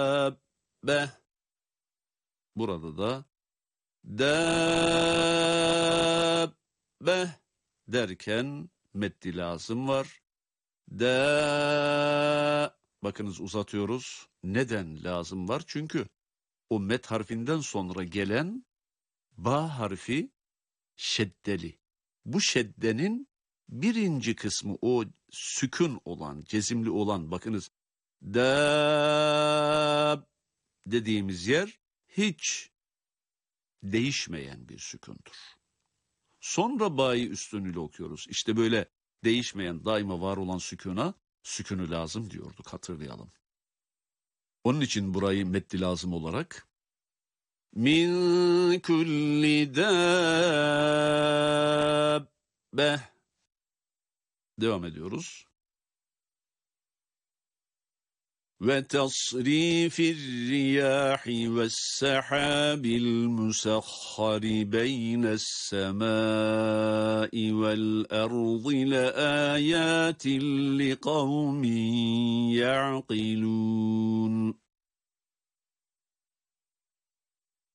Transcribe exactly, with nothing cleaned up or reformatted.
Dabbe. Burada da dabbe derken meddi lazım var. Da, bakınız uzatıyoruz. Neden lazım var? Çünkü o met harfinden sonra gelen ba harfi şeddeli. Bu şeddenin birinci kısmı o sükun olan, cezimli olan, bakınız da dediğimiz yer hiç değişmeyen bir sükundur. Sonra ba'yı üstünüyle okuyoruz. İşte böyle değişmeyen, daima var olan sükuna sükünü lazım diyorduk, hatırlayalım. Onun için burayı meddi lazım olarak min kulli dabbe devam ediyoruz. Ve tasrifir riyahi ve sahabil musahhari beynes semai vel ardı le ayatin li kavmin ya'qilun.